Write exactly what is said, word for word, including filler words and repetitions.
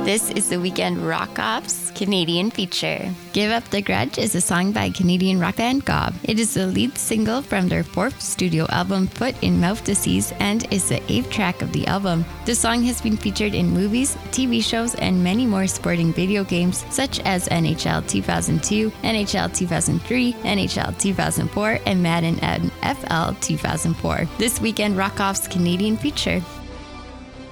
This is the Weekend Rock-Off's Canadian feature. Give Up the Grudge is a song by Canadian rock band Gob. It is the lead single from their fourth studio album, Foot in Mouth Disease, and is the eighth track of the album. The song has been featured in movies, T V shows, and many more sporting video games, such as N H L two thousand two, N H L two thousand three, N H L two thousand four, and Madden and F L two thousand four. This Weekend Rock-Off's Canadian feature.